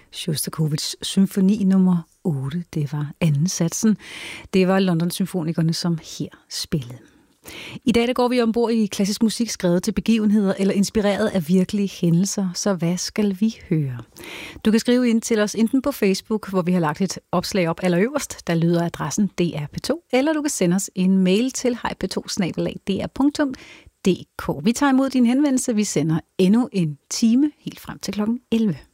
Sjostakovitjs symfoni nummer 8, det var anden satsen. Det var London Symfonikerne, som her spillede. I dag der går vi ombord i klassisk musik skrevet til begivenheder eller inspireret af virkelige hændelser, så hvad skal vi høre? Du kan skrive ind til os enten på Facebook, hvor vi har lagt et opslag op allerøverst, der lyder adressen DR P2, eller du kan sende os en mail til hejp2@dr.dk. Vi tager imod din henvendelse, vi sender endnu en time helt frem til klokken 11.